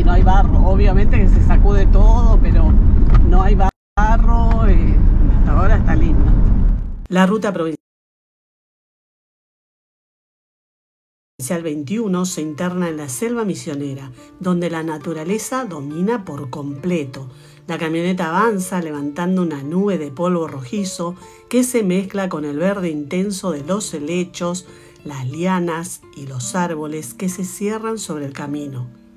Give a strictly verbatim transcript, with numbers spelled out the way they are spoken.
no hay barro. Obviamente que se sacude todo, pero no hay barro. Eh, hasta ahora está linda. La ruta provincial veintiuno se interna en la selva misionera, donde la naturaleza domina por completo. La camioneta avanza levantando una nube de polvo rojizo que se mezcla con el verde intenso de los helechos, las lianas y los árboles que se cierran sobre el camino.